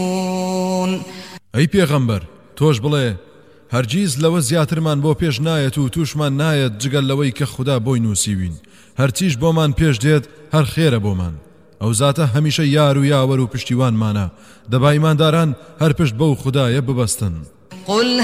ئەی پێغەمبەر تۆش بڵێ هەرگیز لەوە زیاترمان بۆ پێش نایەت و تووشمان نایەت جگەل لەوەی کە خوددا بۆی نووسیوین هەرچیش بۆمان پێش دێت هەر خێرە بۆمان ئەو زاتە هەمیشە یار و یاوەر و پشتیوانمانە دەبا ئیمانداران هەر پشت بەو خوددایە ببەستن